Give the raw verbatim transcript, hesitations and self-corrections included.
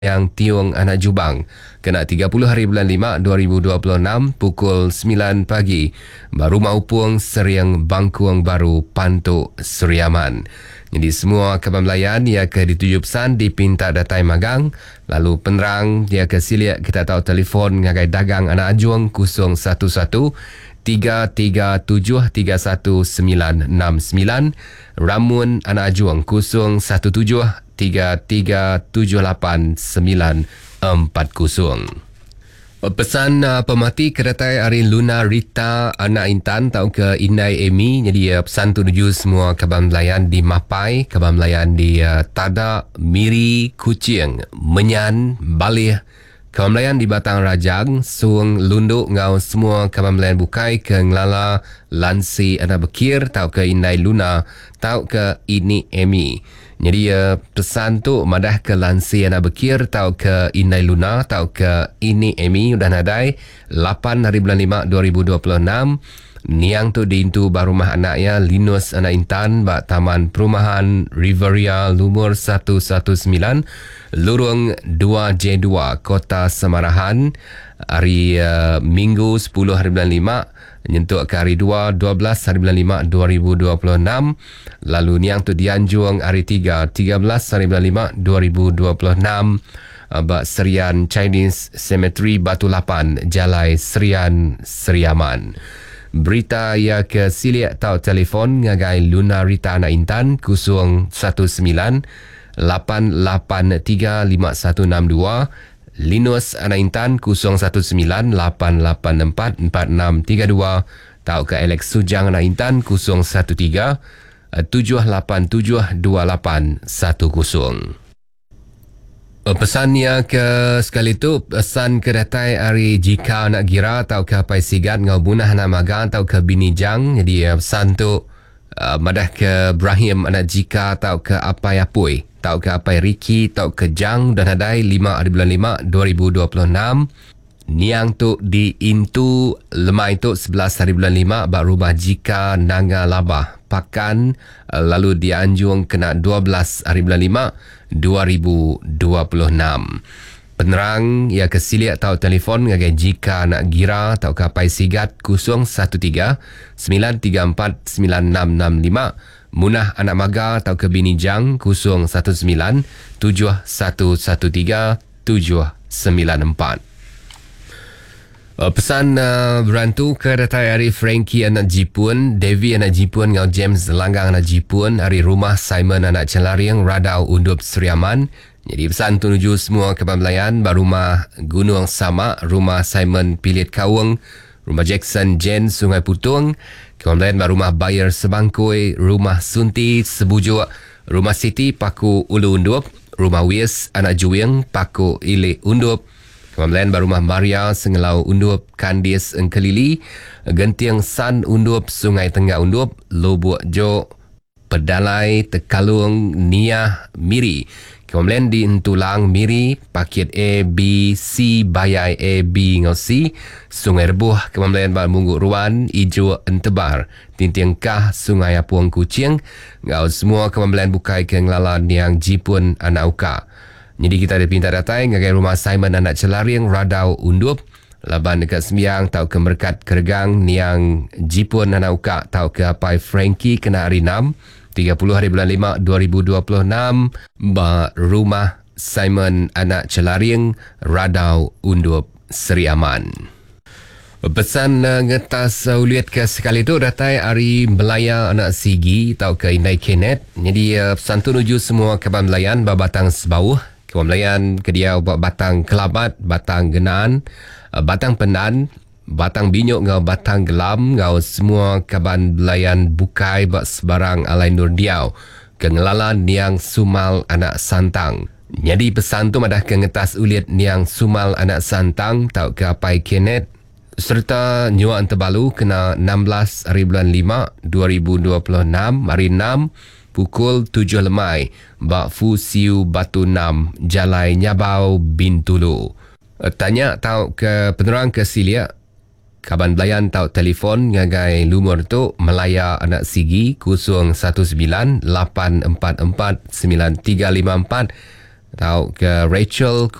yang Tiong Anak Jubang kena tiga puluh hari bulan lima dua ribu dua puluh enam pukul sembilan pagi baru maupung Seriang Bangkuang Baru Pantuk Suriaman. Jadi semua kaban melayan ia ke dituju pesan dipinta datai magang, lalu penerang dia ke siliak kita tahu telefon ngagai dagang anak ajuang kosong satu satu tiga tiga tujuh tiga satu sembilan enam sembilan, ramun anak ajuang kosong satu tujuh tiga tiga tujuh lapan sembilan empat kosong. Pesan uh, pemati kedatai hari Luna Rita anak Intan tau ke Inai Amy. Jadi uh, pesan tu tuju semua kaban melayan di Mapai, kaban melayan di uh, Tada, Miri, Kuching, Menyan, Balih, kaban melayan di Batang Rajang, Suang, Lunduk ngau semua kaban melayan bukai ke Ngelala, Lansi anak Bekir tau ke Inai Luna tau ke Ini Amy. Jadi uh, pesan tu madah ke Lansi anak Bekir tau ke Inai Luna tau ke Ini Amy udah nadai lapan hari bulan lima dua ribu dua puluh enam. Niang tu diintu bar rumah anaknya Linus anak Intan bak Taman Perumahan Riveria Lumur satu satu sembilan Lurung dua J dua Kota Semarahan hari uh, Minggu sepuluh hari bulan lima nyentuk ke hari dua dua belas hari bulan lima dua ribu dua puluh enam. Lalu niang tu dianjung hari tiga tiga belas hari bulan lima dua ribu dua puluh enam bak Serian Chinese Cemetery Batu Lapan Jalai Serian Seriaman. Berita ia ke siliak tau telefon ngagai Luna Rita anak Intan kosong satu sembilan lapan lapan tiga lima satu enam dua, Linus anak Intan kosong satu sembilan lapan lapan empat empat enam tiga dua, tau ke Alex Sujang anak Intan kosong satu tiga tujuh lapan tujuh dua lapan satu kosong. Pesannya ke sekali tu pesan ke datai hari jika nak gira tau ke Pai Sigat ngau bunah anak magang tau ke Bini Jang. Jadi pesan tu uh, madah ke Ibrahim anak jika tau ke Apai Apui tau ke Apai Ricky tau ke Jang dan hadai lima hari bulan lima dua ribu dua puluh enam. Niang tu di Intu lemai tu sebelas hari bulan lima bak rumah jika Nanga Labah Pakan, lalu di Anjung kena dua belas hari bulan lima dua ribu dua puluh enam. Penerang ia ke siliak tau telefon ngagai jika nak gira tau ke Pai Sigat kosong satu tiga sembilan tiga empat sembilan enam enam lima, munah anak maga tau ke Bini Jang kosong satu sembilan tujuh satu satu tiga tujuh sembilan empat. Uh, pesan uh, berantu ke datai hari Frankie anak Jipun, Devi anak Jipun ngau James Langgang anak Jipun, hari rumah Simon anak Celariang Radau Undup Seriaman. Jadi pesan tu nuju semua ke Pamelayan bar rumah Gunung Sama, rumah Simon Pilit Kawung, rumah Jackson Jen Sungai Putung, ke Pamelayan bar rumah Bayer Sebangkoi, rumah Sunti Sebujuk, rumah Siti Paku Ulu Undup, rumah Wies anak Juwing Paku Ili Undup, Kemampuan baru rumah Maria Sengelau Undup, Kandis Engkelili, Gentiang San Undup, Sungai Tengah Undup, Lubuk Jo, Pedalai, Tekalung, Niah, Miri. Kemampuan di Entulang, Miri, Pakit A, B, C, Bayai A, B, Ngau C, Sungai Rebuh, Kemampuan baru Mungguk Ruan, Ijo Entebar, Tintiang Kah, Sungai Apuang Kucing, Ngau semua kemampuan bukai ke Ngelala Niang Jipun Anak Uka. Jadi kita ada pinta datai ngagai rumah Simon anak Celariang Radau Undup, laban dekat Sembiang tau ke Merkat Keregang Niang Jipun anak Uka tau ke Apai Frankie kena hari enam tiga puluh hari bulan lima dua ribu dua puluh enam ba rumah Simon anak Celariang Radau Undup Seriaman. Pesan uh, ngetas uh, uliat ke sekali tu datai hari Melaya anak Sigi tau ke Indai Kenet. Jadi uh, pesan tu nuju semua kaban melayan ba Batang Sebauh, kawan melayan ke dia buat Batang Kelabat, Batang Genaan, Batang Penan, Batang Binyuk ngau Batang Gelam ngau semua kaban melayan bukai buat sebarang alai nur diau ke Ngelala Niang Sumal anak Santang. Jadi pesan tu madah ke ngetas uliat Niang Sumal anak Santang tau ke Apai Kenet serta Nyuak Antebalu kena enam belas hari bulan lima dua ribu dua puluh enam hari enam pukul tujuh lemai bak Fu Siu Batu enam Jalai Nyabau Bintulu. Tanya tau ke penerang ke Silia kaban belayan tau telefon ngagai lumur tu Melaya anak Sigi kosong satu sembilan lapan empat empat sembilan tiga lima empat, Tau ke Rachel